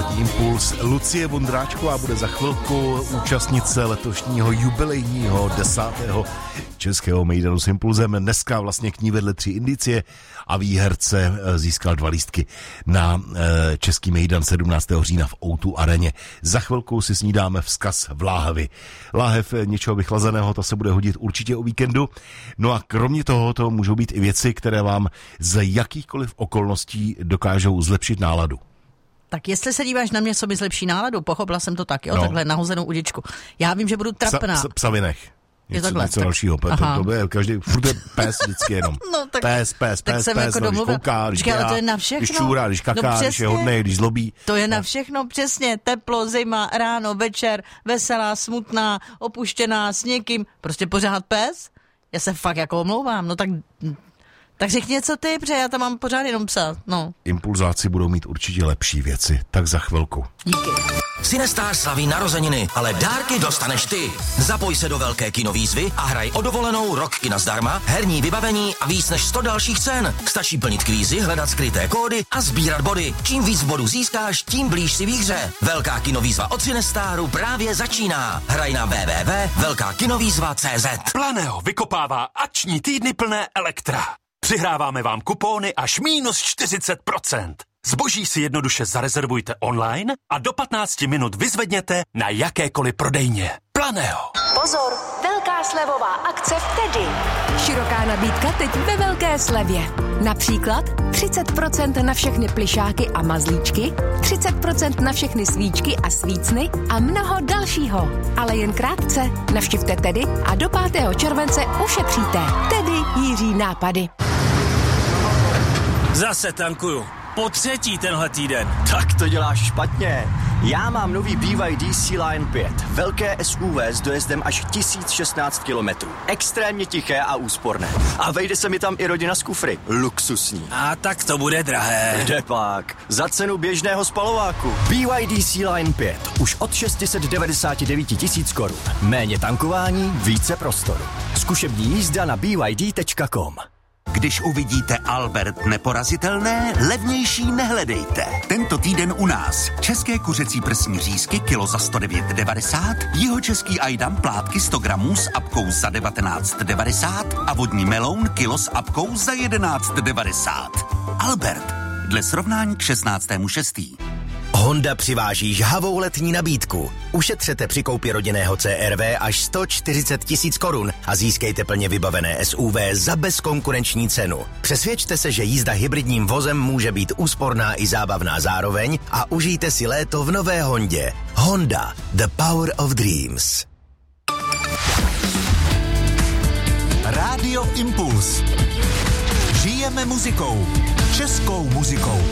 Pořadí Impuls. Lucie Vondráčková bude za chvilku účastnice letošního jubilejního 10. českého mejdanu s Impulzem. Dneska vlastně k ní vedle 3 indicie a výherce získal 2 lístky na český mejdan 17. října v O2 areně. Za chvilku si snídáme vzkaz v láhevi. Láhev něčeho vychlazeného, to se bude hodit určitě o víkendu. No a kromě toho to můžou být i věci, které vám z jakýchkoliv okolností dokážou zlepšit náladu. Tak jestli se díváš na mě, co mi zlepší náladu, pochopila jsem to tak, jo, takhle nahozenou udičku. Já vím, že budu trapná. Psa vynech. Něco dalšího. To je každý, furt je pes vždycky jenom. No, tak, pes, jako když kouká, když dělá, to je na všechno. Když čůrá, když kaká, když je hodnej, když zlobí. To je na všechno, přesně. Teplo, zima, ráno, večer, veselá, smutná, opuštěná, s někým. Prostě pořád pes? Já se fakt jako omlouvám. No tak řekni něco ty, protože já tam mám pořád jenom psa, no. Impulzáci budou mít určitě lepší věci, tak za chvilku. Díky. Cinestar slaví narozeniny, ale dárky dostaneš ty. Zapoj se do velké kinovýzvy a hraj o dovolenou, rok kina zdarma, herní vybavení a víc než 100 dalších cen. Stačí plnit kvízy, hledat skryté kódy a sbírat body. Čím víc bodů získáš, tím blíž si výhře. Velká kinovýzva od Cinestaru právě začíná. Hraj na www.velkakinovýzva.cz. Planeo vykopává akční týdny plné elektra. Přihráváme vám kupóny až -40%. Zboží si jednoduše zarezervujte online a do 15 minut vyzvedněte na jakékoliv prodejně. Planeo. Pozor, velká slevová akce v Tedy. Široká nabídka teď ve velké slevě. Například 30% na všechny plyšáky a mazlíčky, 30% na všechny svíčky a svícny a mnoho dalšího. Ale jen krátce. Navštivte Tedy a do 5. července ušetříte. Tedy Jiří nápady. Zase tankuju. Po 3. tenhle týden. Tak to děláš špatně. Já mám nový BYD Sea-Line 5. Velké SUV s dojezdem až 1016 km. Extrémně tiché a úsporné. A vejde se mi tam i rodina s kufry. Luxusní. A tak to bude drahé. Kde pak? Za cenu běžného spalováku. BYD Sea-Line 5. Už od 699 000 korun. Méně tankování, více prostoru. Zkušební jízda na byd.com. Když uvidíte Albert neporazitelné, levnější nehledejte. Tento týden u nás české kuřecí prsní řízky kilo za 109,90, jihočeský ajdam plátky 100 gramů s apkou za 19,90 a vodní meloun kilo s apkou za 11,90. Albert, dle srovnání k 16.6. Honda přiváží žhavou letní nabídku. Ušetřete při koupi rodinného CR-V až 140 000 korun a získejte plně vybavené SUV za bezkonkurenční cenu. Přesvědčte se, že jízda hybridním vozem může být úsporná i zábavná zároveň a užijte si léto v nové Hondě. Honda, the power of dreams. Rádio Impuls. Žijeme muzikou. Českou muzikou.